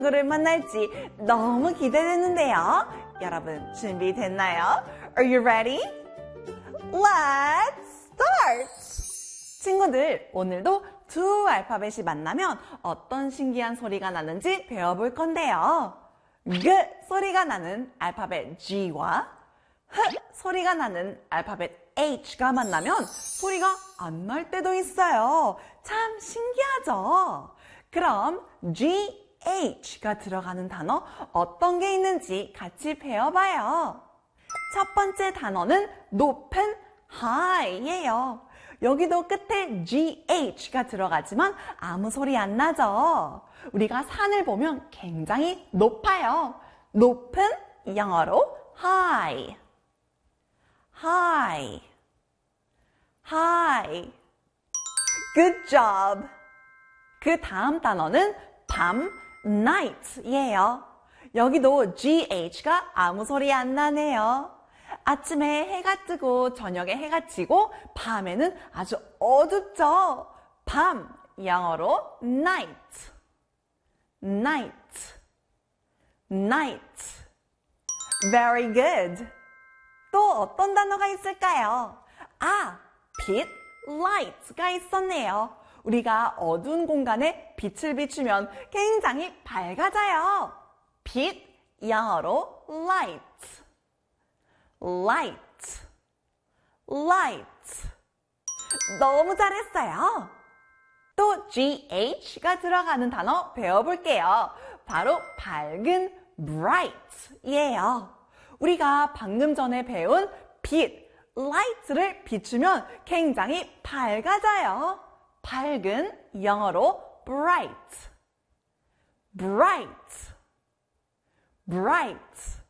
친구를 만날지 너무 기대되는데요. 여러분 준비됐나요? Are you ready? Let's start! 친구들, 오늘도 두 알파벳이 만나면 어떤 신기한 소리가 나는지 배워볼 건데요. G 소리가 나는 알파벳 G와 H 소리가 나는 알파벳 H가 만나면 소리가 안 날 때도 있어요. 참 신기하죠? 그럼 GH가 들어가는 단어 어떤 게 있는지 같이 배워봐요. 첫 번째 단어는 높은 high예요. 여기도 끝에 GH가 들어가지만 아무 소리 안 나죠? 우리가 산을 보면 굉장히 높아요. 높은 영어로 high, high, high. Good job. 그 다음 단어는 밤, night예요. 여기도 GH가 아무 소리 안 나네요. 아침에 해가 뜨고 저녁에 해가 지고 밤에는 아주 어둡죠. 밤, 영어로 night, night, night. Very good. 또 어떤 단어가 있을까요? 아, 빛, light가 있었네요. 우리가 어두운 공간에 빛을 비추면 굉장히 밝아져요. 빛, 영어로 light, light, light. 너무 잘했어요. 또 GH가 들어가는 단어 배워볼게요. 바로 밝은 bright이에요. 우리가 방금 전에 배운 빛, light를 비추면 굉장히 밝아져요. 밝은 영어로 bright, bright, bright.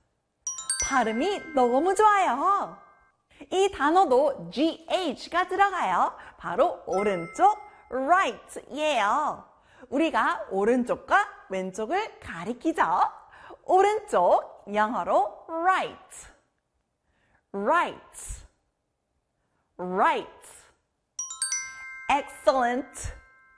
발음이 너무 좋아요. 이 단어도 GH가 들어가요. 바로 오른쪽 right예요. 우리가 오른쪽과 왼쪽을 가리키죠. 오른쪽 영어로 right, right, right. Excellent.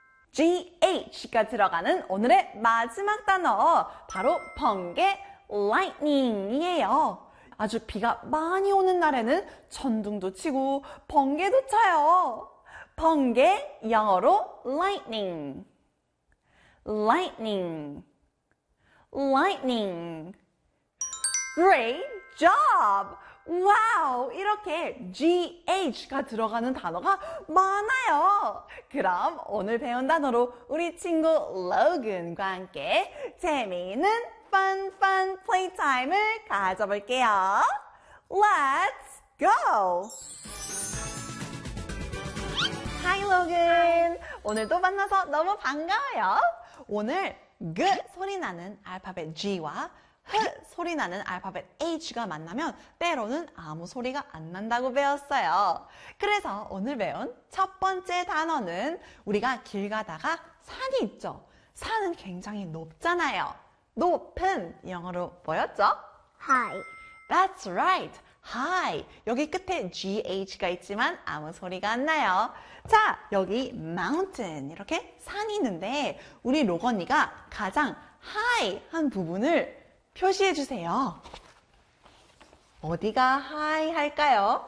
GH가 들어가는 오늘의 마지막 단어 바로 번개 lightning이에요. 아주 비가 많이 오는 날에는 천둥도 치고 번개도 쳐요. 번개 영어로 lightning, lightning, lightning. Great job! 와우! 이렇게 GH가 들어가는 단어가 많아요. 그럼 오늘 배운 단어로 우리 친구 로건과 함께 재미있는 fun playtime을 가져볼게요. Let's go! Hi, Logan! 오늘도 만나서 너무 반가워요. 오늘 G 소리 나는 알파벳 G와 H 소리 나는 알파벳 H가 만나면 때로는 아무 소리가 안 난다고 배웠어요. 그래서 오늘 배운 첫 번째 단어는 우리가 길 가다가 산이 있죠. 산은 굉장히 높잖아요. 높은 영어로 뭐였죠? High. That's right. high. 여기 끝에 GH가 있지만 아무 소리가 안 나요. 자, 여기 mountain 이렇게 산이 있는데 우리 로건이가 가장 high 한 부분을 표시해 주세요. 어디가 high 할까요?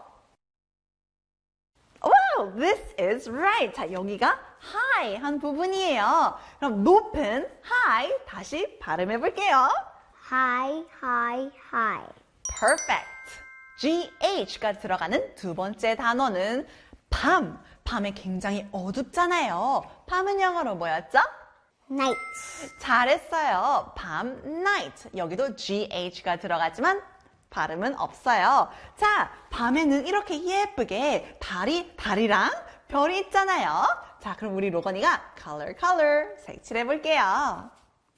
Wow, this is right. 자, 여기가 high 한 부분이에요. 그럼 높은 high 다시 발음해 볼게요. High, high, high. Perfect. GH가 들어가는 두 번째 단어는 밤. 밤에 굉장히 어둡잖아요. 밤은 영어로 뭐였죠? Night. 잘했어요. 밤, night. 여기도 GH가 들어가지만 발음은 없어요. 자, 밤에는 이렇게 예쁘게 달이랑 별이 있잖아요. 자, 그럼 우리 로건이가 color 색칠해 볼게요.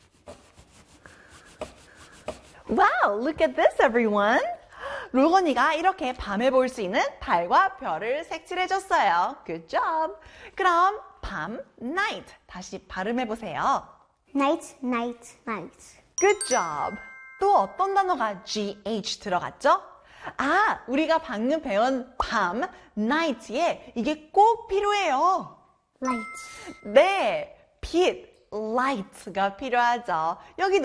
Wow, look at this, everyone. 로건이가 이렇게 밤에 볼 수 있는 달과 별을 색칠해줬어요. Good job. 그럼 밤, night. 다시 발음해보세요. Night, night, night. Good job. 또 어떤 단어가 GH 들어갔죠? 아, 우리가 방금 배운 밤, night에 이게 꼭 필요해요. Light. 네, 빛, light가 필요하죠. 여기도